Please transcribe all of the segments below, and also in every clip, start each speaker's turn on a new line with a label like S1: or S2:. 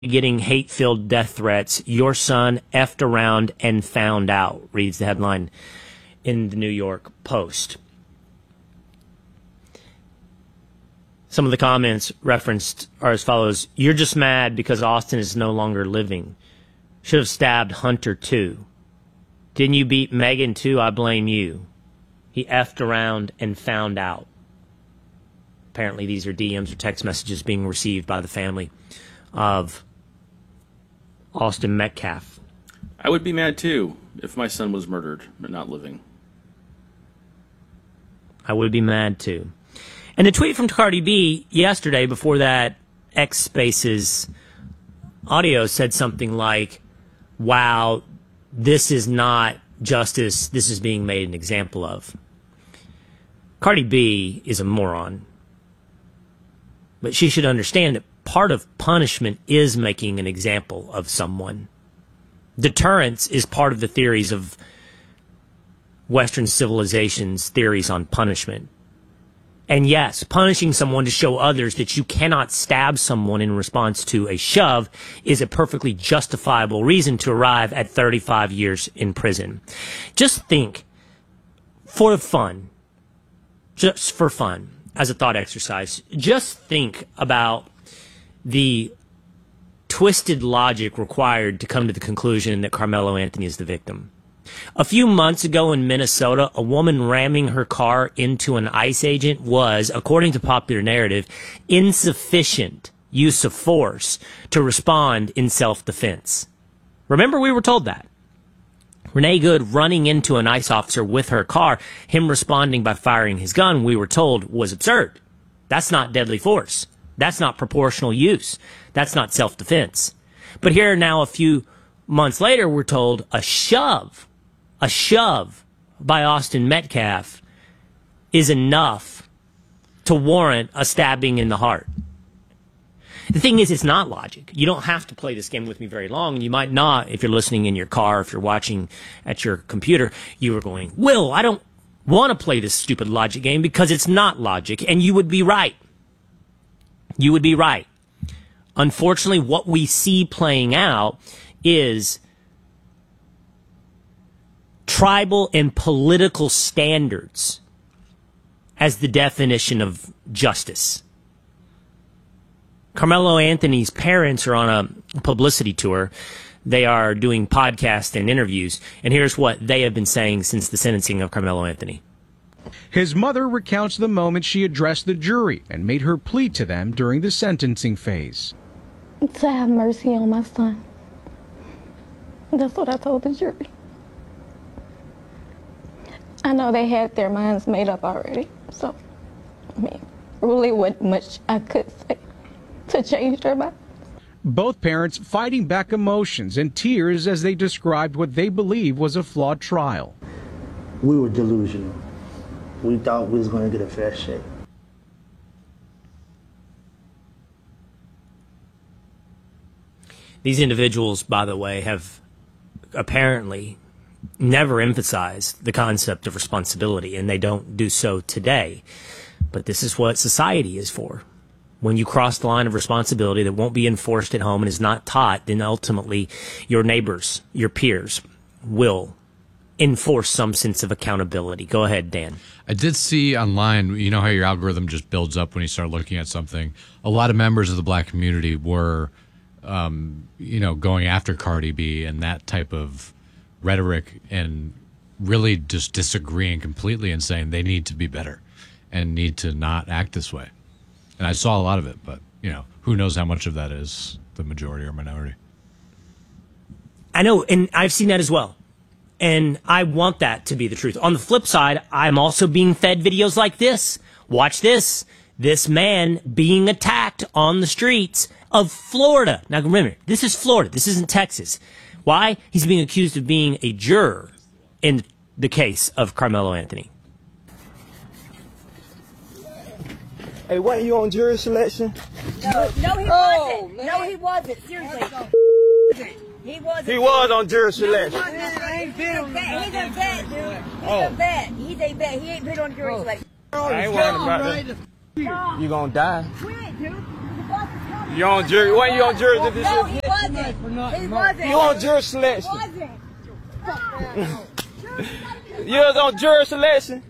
S1: getting hate-filled death threats. Your son effed around and found out, reads the headline in the New York Post. Some of the comments referenced are as follows. You're just mad because Austin is no longer living. Should have stabbed Hunter too. Didn't you beat Megan too? I blame you. He effed around and found out. Apparently these are DMs or text messages being received by the family of Austin Metcalf.
S2: I would be mad too if my son was murdered but not living.
S1: I would be mad too. And a tweet from Cardi B yesterday before that X Spaces audio said something like, wow, this is not justice. This is being made an example of. Cardi B is a moron. But she should understand that part of punishment is making an example of someone. Deterrence is part of the theories of Western civilization's theories on punishment. And yes, punishing someone to show others that you cannot stab someone in response to a shove is a perfectly justifiable reason to arrive at 35 years in prison. Just think, for fun, just for fun, as a thought exercise, just think about the twisted logic required to come to the conclusion that Carmelo Anthony is the victim. A few months ago in Minnesota, a woman ramming her car into an ICE agent was, according to popular narrative, insufficient use of force to respond in self-defense. Remember, we were told that. Renee Good running into an ICE officer with her car, him responding by firing his gun, we were told was absurd. That's not deadly force. That's not proportional use. That's not self-defense. But here now, a few months later, we're told a shove by Austin Metcalf is enough to warrant a stabbing in the heart. The thing is, it's not logic. You don't have to play this game with me very long. You might not if you're listening in your car, if you're watching at your computer. You are going, Will, I don't want to play this stupid logic game because it's not logic. And you would be right. You would be right. Unfortunately, what we see playing out is tribal and political standards as the definition of justice. Carmelo Anthony's parents are on a publicity tour. They are doing podcasts and interviews. And here's what they have been saying since the sentencing of Carmelo Anthony.
S3: His mother recounts the moment she addressed the jury and made her plea to them during the sentencing phase.
S4: To have mercy on my son. That's what I told the jury. I know they had their minds made up already. So, I mean, really wasn't much I could say to change their mind.
S3: Both parents fighting back emotions and tears as they described what they believe was a flawed trial.
S5: We were delusional. We thought we was going to get a fair shake.
S1: These individuals, by the way, have apparently never emphasized the concept of responsibility, and they don't do so today. But this is what society is for. When you cross the line of responsibility that won't be enforced at home and is not taught, then ultimately your neighbors, your peers, will enforce some sense of accountability. Go ahead, Dan.
S6: I did see online, you know how your algorithm just builds up when you start looking at something. A lot of members of the black community were, going after Cardi B and that type of rhetoric and really just disagreeing completely and saying they need to be better and need to not act this way. And I saw a lot of it, but, who knows how much of that is the majority or minority.
S1: I know, and I've seen that as well. And I want that to be the truth. On the flip side, I'm also being fed videos like this. Watch this. This man being attacked on the streets of Florida. Now remember, this is Florida. This isn't Texas. Why? He's being accused of being a juror in the case of Carmelo Anthony.
S5: Hey, wasn't you on jury selection?
S7: No, he wasn't. No, he wasn't. Seriously. He wasn't.
S5: He was on jury selection.
S7: He's a vet, dude. He's a vet. He's a vet. He ain't been on jury selection.
S5: I ain't worried about that. You gonna die.
S7: Quit, dude. The boss is coming.
S8: You on jury? When you on jury?
S7: No, he wasn't. He wasn't.
S8: You on jury selection?
S7: He wasn't.
S8: You was on jury selection?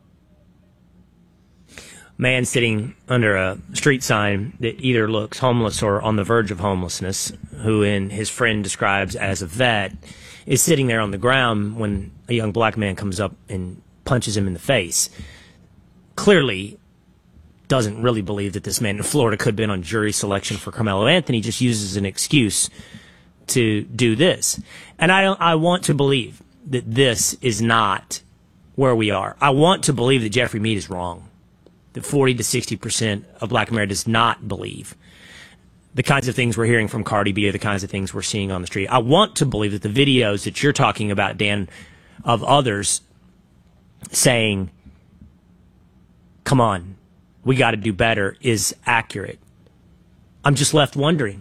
S1: Man sitting under a street sign that either looks homeless or on the verge of homelessness, who his friend describes as a vet, is sitting there on the ground when a young black man comes up and punches him in the face. Clearly doesn't really believe that this man in Florida could have been on jury selection for Carmelo Anthony, just uses an excuse to do this. And I want to believe that this is not where we are. I want to believe that Jeffrey Mead is wrong, that 40 to 60% of black America does not believe the kinds of things we're hearing from Cardi B are the kinds of things we're seeing on the street. I want to believe that the videos that you're talking about, Dan, of others saying, come on, we got to do better, is accurate. I'm just left wondering.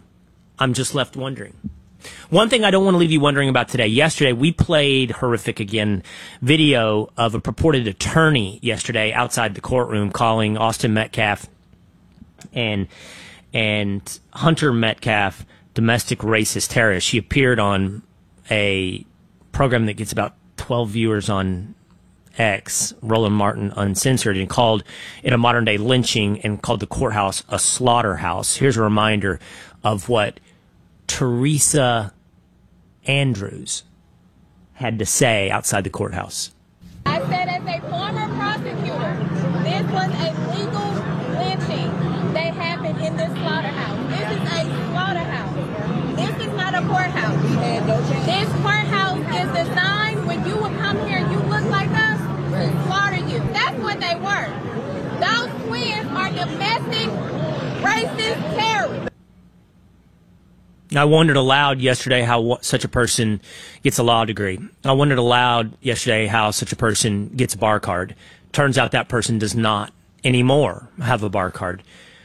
S1: One thing I don't want to leave you wondering about today. Yesterday, we played horrific again video of a purported attorney yesterday outside the courtroom calling Austin Metcalf and Hunter Metcalf domestic racist terrorists. She appeared on a program that gets about 12 viewers on X, Roland Martin Uncensored, and called it a modern day lynching and called the courthouse a slaughterhouse. Here's a reminder of what Teresa Andrews had to say outside the courthouse.
S9: I said, as a former prosecutor, this was a legal lynching that happened in this slaughterhouse. This is a slaughterhouse. This is not a courthouse. This courthouse is designed when you would come here, you look like us, to slaughter you. That's what they were. Those twins are domestic racist terrorists.
S1: I wondered aloud yesterday how such a person gets a law degree. I wondered aloud yesterday how such a person gets a bar card. Turns out that person does not anymore have a bar card.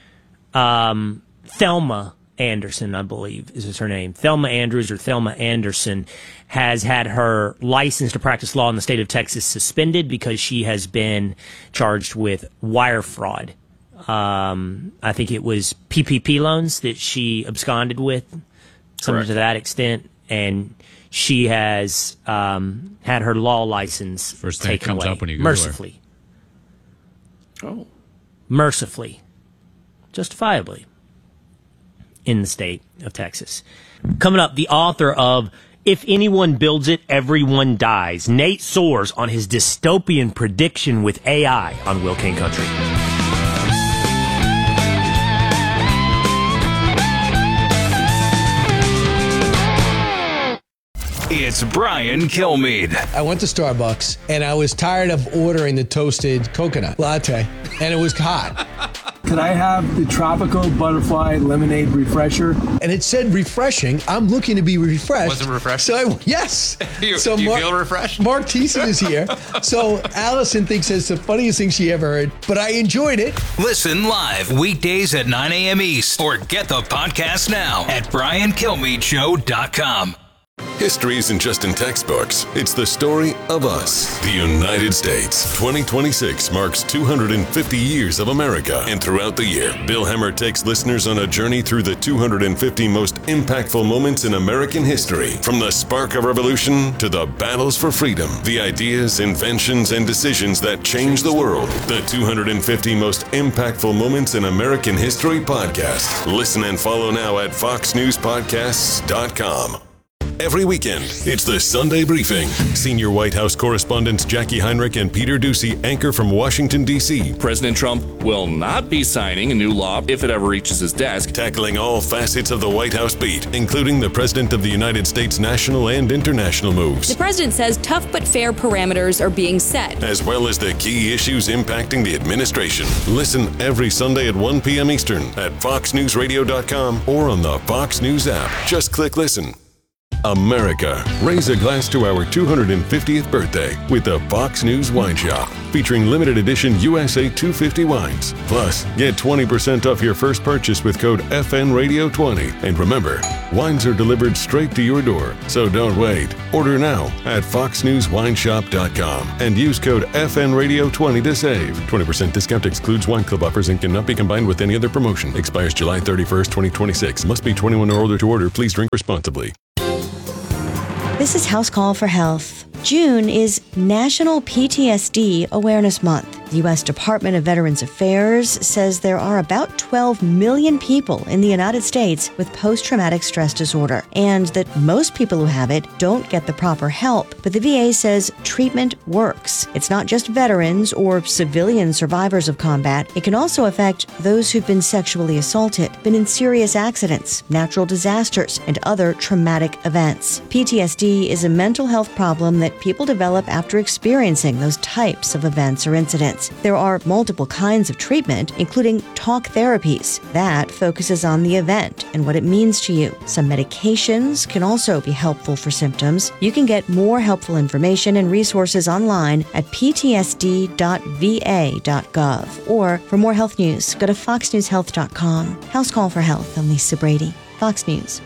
S1: Thelma Anderson, I believe, is her name. Thelma Andrews or Thelma Anderson has had her license to practice law in the state of Texas suspended because she has been charged with wire fraud. I think it was PPP loans that she absconded with, something to that extent, and she has had her law license
S6: First thing
S1: taken
S6: that comes
S1: away
S6: up when you Google
S1: mercifully.
S2: Oh.
S1: Mercifully. Justifiably. In the state of Texas. Coming up, the author of If Anyone Builds It, Everyone Dies. Nate soars on his dystopian prediction with AI on Will King Country.
S10: It's Brian Kilmeade.
S11: I went to Starbucks and I was tired of ordering the toasted coconut latte, and it was hot.
S12: Could I have the tropical butterfly lemonade refresher?
S11: And it said refreshing. I'm looking to be refreshed.
S13: Was it refreshed?
S11: So yes.
S13: you feel refreshed?
S11: Mark Thiessen is here. So Allison thinks it's the funniest thing she ever heard, but I enjoyed it.
S10: Listen live weekdays at 9 a.m. East or get the podcast now at briankilmeadshow.com.
S14: History isn't just in textbooks. It's the story of us, the United States. 2026 marks 250 years of America. And throughout the year, Bill Hemmer takes listeners on a journey through the 250 most impactful moments in American history. From the spark of revolution to the battles for freedom, the ideas, inventions, and decisions that changed the world. The 250 most impactful moments in American history podcast. Listen and follow now at foxnewspodcasts.com. Every weekend, it's the Sunday Briefing. Senior White House correspondents Jackie Heinrich and Peter Doocy anchor from Washington, D.C.
S2: President Trump will not be signing a new law if it ever reaches his desk.
S14: Tackling all facets of the White House beat, including the President of the United States national and international moves.
S15: The president says tough but fair parameters are being set,
S14: as well as the key issues impacting the administration. Listen every Sunday at 1 p.m. Eastern at foxnewsradio.com or on the Fox News app. Just click listen. America. Raise a glass to our 250th birthday with the Fox News Wine Shop, featuring limited edition USA 250 wines. Plus, get 20% off your first purchase with code FNRadio20. And remember, wines are delivered straight to your door, so don't wait. Order now at foxnewswineshop.com and use code FNRadio20 to save. 20% discount excludes wine club offers and cannot be combined with any other promotion. Expires July 31st, 2026. Must be 21 or older to order. Please drink responsibly.
S16: This is House Call for Health. June is National PTSD Awareness Month. The U.S. Department of Veterans Affairs says there are about 12 million people in the United States with post-traumatic stress disorder, and that most people who have it don't get the proper help. But the VA says treatment works. It's not just veterans or civilian survivors of combat. It can also affect those who've been sexually assaulted, been in serious accidents, natural disasters, and other traumatic events. PTSD is a mental health problem that people develop after experiencing those types of events or incidents. There are multiple kinds of treatment, including talk therapies. That focuses on the event and what it means to you. Some medications can also be helpful for symptoms. You can get more helpful information and resources online at ptsd.va.gov. Or for more health news, go to foxnewshealth.com. House Call for Health. I'm Lisa Brady, Fox News.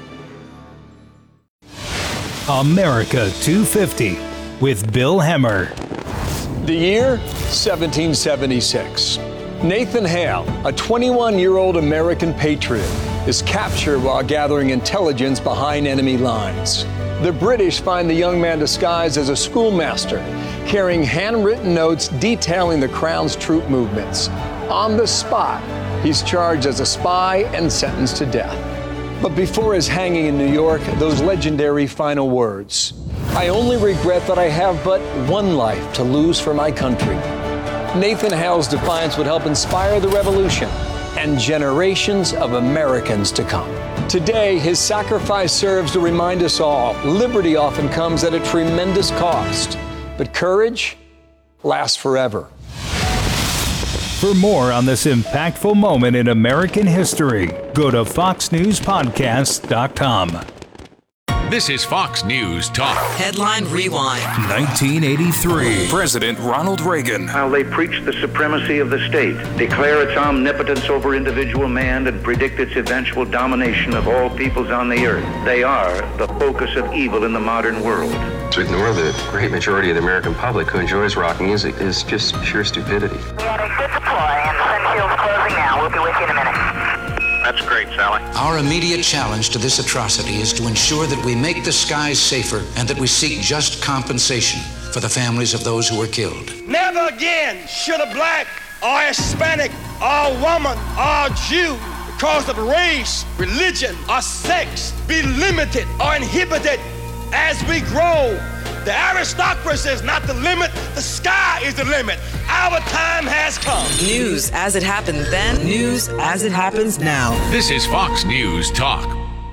S17: America 250 with Bill Hemmer.
S12: The year, 1776. Nathan Hale, a 21-year-old American patriot, is captured while gathering intelligence behind enemy lines. The British find the young man disguised as a schoolmaster, carrying handwritten notes detailing the Crown's troop movements. On the spot, he's charged as a spy and sentenced to death. But before his hanging in New York, those legendary final words: "I only regret that I have but one life to lose for my country." Nathan Hale's defiance would help inspire the revolution and generations of Americans to come. Today, his sacrifice serves to remind us all, liberty often comes at a tremendous cost, but courage lasts forever.
S17: For more on this impactful moment in American history, go to foxnewspodcast.com.
S10: This is Fox News Talk.
S18: Headline Rewind.
S10: 1983.
S18: President Ronald Reagan.
S19: How they preach the supremacy of the state, declare its omnipotence over individual man, and predict its eventual domination of all peoples on the earth. They are the focus of evil in the modern world.
S20: To ignore the great majority of the American public who enjoys rock music is just pure stupidity.
S21: We had a good deploy, and the Sunshield's closing now. We'll be with you in a minute.
S19: That's great, Sally.
S22: Our immediate challenge to this atrocity is to ensure that we make the skies safer and that we seek just compensation for the families of those who were killed.
S23: Never again should a black or Hispanic or woman or Jew, because of race, religion, or sex, be limited or inhibited as we grow. The aristocracy is not the limit, the sky is the limit. Our time has come.
S18: News as it happened then, news as it happens now.
S10: This is Fox News Talk.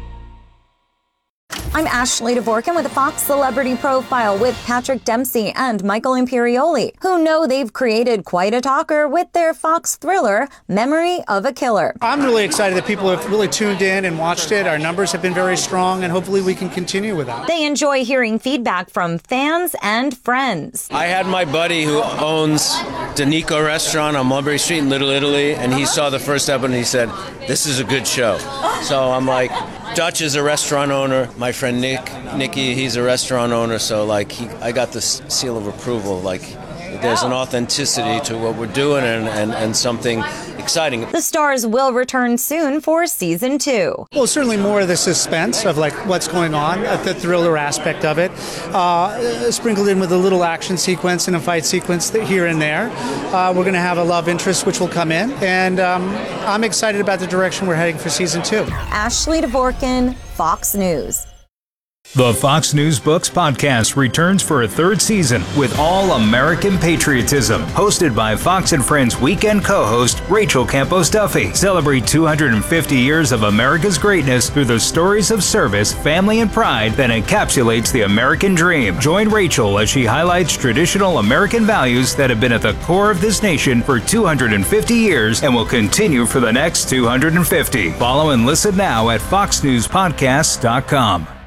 S24: I'm Ashley Dvorkin with a Fox Celebrity Profile with Patrick Dempsey and Michael Imperioli, who know they've created quite a talker with their Fox thriller, Memory of a Killer.
S25: I'm really excited that people have really tuned in and watched it. Our numbers have been very strong, and hopefully we can continue with that.
S24: They enjoy hearing feedback from fans and friends.
S26: I had my buddy who owns Danico Restaurant on Mulberry Street in Little Italy, and he saw the first episode and he said, "This is a good show." So I'm like, Dutch is a restaurant owner. My friend Nicky, he's a restaurant owner. So I got this seal of approval. There's an authenticity to what we're doing and something exciting.
S24: The stars will return soon for season 2.
S25: Well, certainly more of the suspense of what's going on, the thriller aspect of it, sprinkled in with a little action sequence and a fight sequence here and there. We're going to have a love interest which will come in, and I'm excited about the direction we're heading for season 2.
S24: Ashley Dvorkin, Fox News.
S17: The Fox News Books podcast returns for a 3rd season with all American patriotism. Hosted by Fox and Friends weekend co-host Rachel Campos Duffy. Celebrate 250 years of America's greatness through the stories of service, family, and pride that encapsulates the American dream. Join Rachel as she highlights traditional American values that have been at the core of this nation for 250 years and will continue for the next 250. Follow and listen now at foxnewspodcast.com.